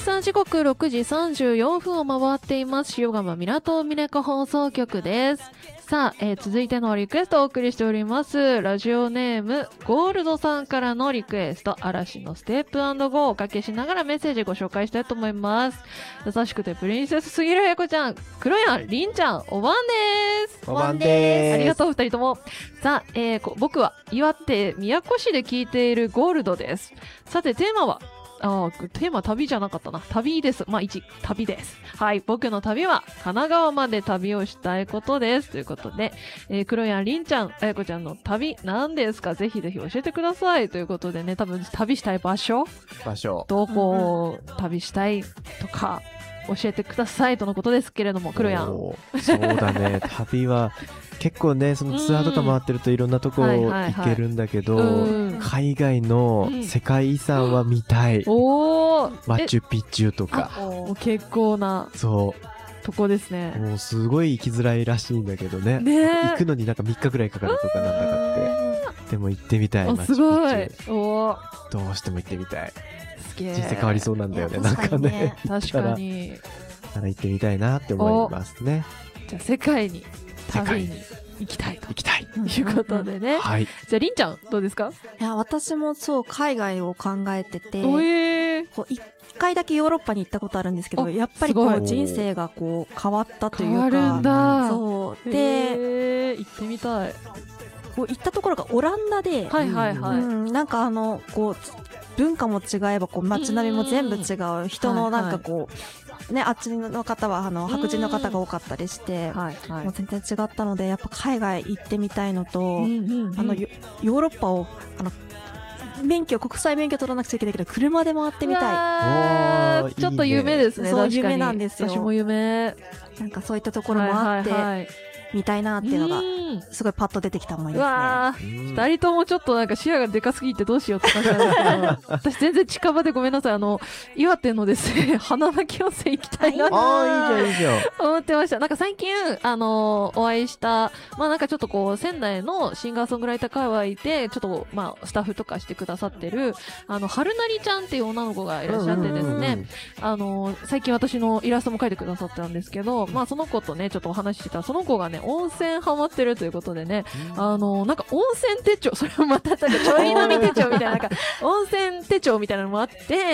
さん時刻6時34分を回っています。塩釜港港放送局です。さあ、続いてのリクエストをお送りしております。ラジオネームゴールドさんからのリクエスト、嵐のステップ&ゴーをおかけしながらメッセージご紹介したいと思います。優しくてプリンセスすぎるやこちゃん、黒やんりんちゃん、おばんです。 おばんです。 ありがとう二人とも。さあ、僕は岩手宮古市で聞いているゴールドです。さてテーマはテーマ旅じゃなかったな。旅です。まあ、旅です。はい。僕の旅は、神奈川まで旅をしたいことです。ということで、黒やんりんちゃん、あやこちゃんの旅、何ですか？ぜひぜひ教えてください。ということでね、多分、旅したい場所、どこを旅したいとか、教えてくださいとのことですけれども、黒やん。 そうだね。旅は、結構ね、そのツアーとか回ってるといろんなとこ行けるんだけど、海外の世界遺産は見たい。マチュピチュとか。 結構な。 そう。 とこですね。 もうすごい行きづらいらしいんだけどね。行くのになんか3日くらいかかるとかなんだかって。でも行ってみたい。マチュピチュ。どうしても行ってみたい。人生変わりそうなんだよね。なんかね。 確かに。 行ってみたいなって思いますね。 じゃあ世界に旅に行きたいということでね。 はい。 じゃありんちゃんどうですか？ いや、私もそう海外を考えてて、一回だけヨーロッパに行ったことあるんですけど、やっぱりこう人生がこう変わったというか、 変わるんだ。 そうで行ってみたい。 こう行ったところがオランダで、なんかこう文化も違えばこう街並みも全部違う、人のなんかこう。ね、あっちの方は白人の方が多かったりして、もう全然違ったので、やっぱ海外行ってみたいのと、ヨーロッパを国際免許取らなくちゃいけないけど、車で回ってみたい。 ちょっと夢ですね。 そう、夢なんですよ。 私も夢。 なんかそういったところもあって、見たいなっていうのが、すごいパッと出てきた思いですね。 二人ともちょっとなんか視野がでかすぎてどうしようって感じなんですけど、私全然近場でごめんなさい。岩手のですね、花巻温泉行きたいなって思ってました。なんか最近、お会いした、まあなんかちょっとこう、仙台のシンガーソングライター界隈で、ちょっとまあ、スタッフとかしてくださってる、春なりちゃんっていう女の子がいらっしゃってですね、最近私のイラストも描いてくださってたんですけど、まあその子とね、ちょっとお話ししてた、その子がね、温泉ハマってるということでね、なんか温泉手帳、それもまた、ちょい飲み手帳みたいな、なんか、温泉手帳みたいなのもあって、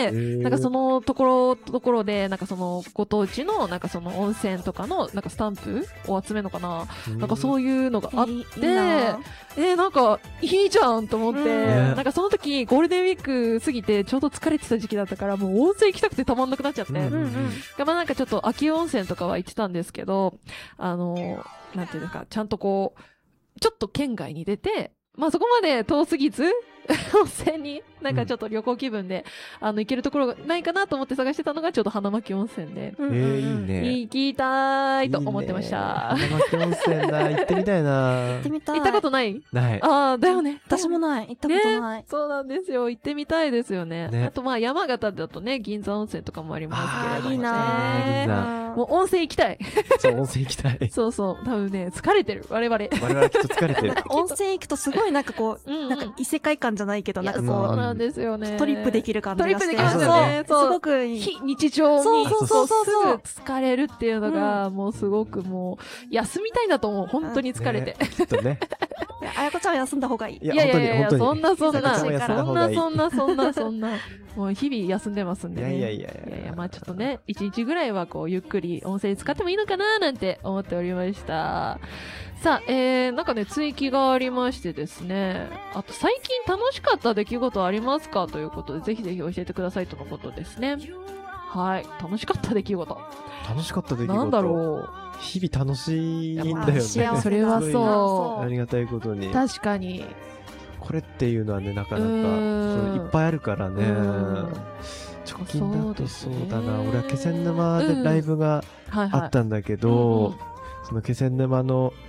なんかそのところで、なんかそのご当地の、なんかその温泉とかの、なんかスタンプを集めるのかな、なんかそういうのがあって、なんかいいじゃんと思って、なんかその時ゴールデンウィーク過ぎてちょうど疲れてた時期だったから、もう温泉行きたくてたまんなくなっちゃって、まあなんかちょっと秋温泉とかは行ってたんですけど、なんていうか、ちゃんとこう、ちょっと県外に出て、まあそこまで遠すぎず、温泉に、なんかちょっと旅行気分で、行けるところがないかなと思って探してたのがちょうど花巻温泉で。 いいね。 行きたいと思ってました。 花巻温泉だ、行ってみたいな。 行ってみたい。 行ったことない？ ない。 だよね。 私もない。行ったことない。 そうなんですよ。行ってみたいですよね。あとまあ山形だとね、銀座温泉とかもありますけれども。 いいな。 もう温泉行きたい。 そう、温泉行きたい。 そうそう。多分ね、疲れてる。我々きっと疲れてる。 温泉行くとすごいなんかこう、なんか異世界感じゃないけど、なんかこう、 そうなんですよね。 トリップできる感じがして。 トリップできますよね。 すごく非日常にすぐそう疲れるっていうのが、もうすごくもう、休みたいんだと思う。本当に疲れて。 きっとね。 あやこちゃんは休んだ方がいい。 いや、そんな。もう日々休んでますんでね。いや、まあちょっとね、一日ぐらいはこう、ゆっくり温泉使ってもいいのかななんて思っておりました。さあ、なんかね、追記がありましてですね。あと、最近楽しかった出来事ありますかということで、ぜひぜひ教えてくださいとのことですね。はい。楽しかった出来事。 楽しかった出来事。 なんだろう。日々楽しいんだよね。 それはそう。 ありがたいことに。 確かに。 これっていうのはね、なかなか、いっぱいあるからね。直近だとそうだな。俺は気仙沼でライブがあったんだけど、その気仙沼の